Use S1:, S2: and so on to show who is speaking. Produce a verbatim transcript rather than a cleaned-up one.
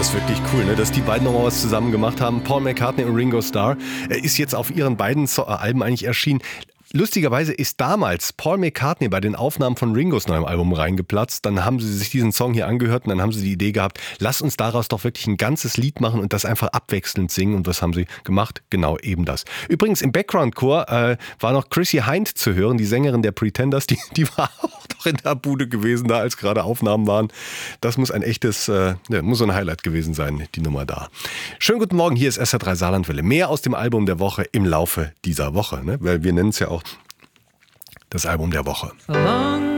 S1: Das ist wirklich cool, ne? Dass die beiden nochmal was zusammen gemacht haben. Paul McCartney und Ringo Starr. Er ist jetzt auf ihren beiden so- Alben eigentlich erschienen. Lustigerweise ist damals Paul McCartney bei den Aufnahmen von Ringos neuem Album reingeplatzt. Dann haben sie sich diesen Song hier angehört und dann haben sie die Idee gehabt, lass uns daraus doch wirklich ein ganzes Lied machen und das einfach abwechselnd singen. Und was haben sie gemacht? Genau eben das. Übrigens im Background-Chor äh, war noch Chrissy Hind zu hören, die Sängerin der Pretenders. Die, die war auch noch in der Bude gewesen, da als gerade Aufnahmen waren. Das muss ein echtes, äh, ja, muss so ein Highlight gewesen sein, die Nummer da. Schönen guten Morgen, hier ist S R drei Saarlandwelle. Mehr aus dem Album der Woche im Laufe dieser Woche, ne? Weil wir nennen es ja auch das Album der Woche.